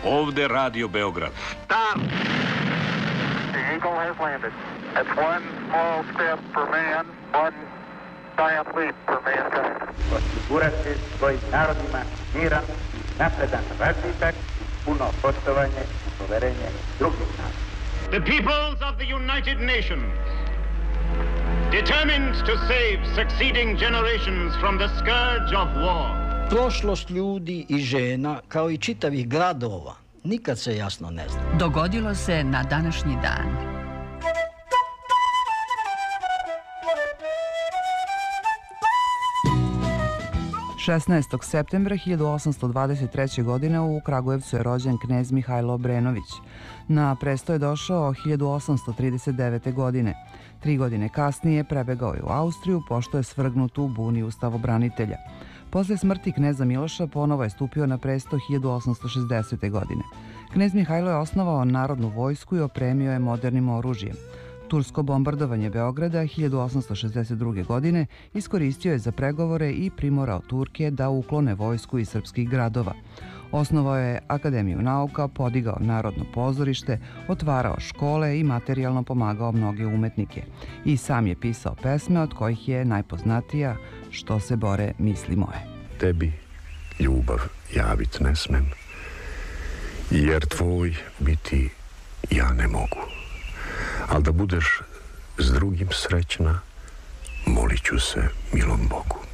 Ovde Radio Beograd. Stop! The Eagle has landed. It's one small step for man, one giant leap for mankind. Osigurati svojim narodima miran, napredan razvitak, puno poštovanje i poverenje drugih naroda. The peoples of the United Nations, determined to save succeeding generations from the scourge of war. Prošlost ljudi i žena, kao i čitavih gradova, nikad se jasno ne zna. Dogodilo se na današnji dan. 16. septembra 1823. godine u Kragujevcu je rođen knez Mihajlo Obrenović. Na presto je došao 1839. godine. 3 godine kasnije prebegao je u Austriju, pošto je svrgnut u buni ustavobranitelja. Posle smrti kneza Miloša ponovo je stupio na presto 1860. godine. Knez Mihajlo je osnovao narodnu vojsku i opremio je modernim oružjem. Tursko bombardovanje Beograda 1862. godine iskoristio je za pregovore i primorao Turke da uklone vojsku iz srpskih gradova. Osnovao je Akademiju nauka, podigao Narodno pozorište, otvarao škole i materijalno pomagao mnoge umetnike. I sam je pisao pesme, od kojih je najpoznatija Što se bore misli moje. Tebi ljubav javit ne smem, jer tvoj biti ja ne mogu. Al da budeš s drugim srećna, molit ću se milom Bogu.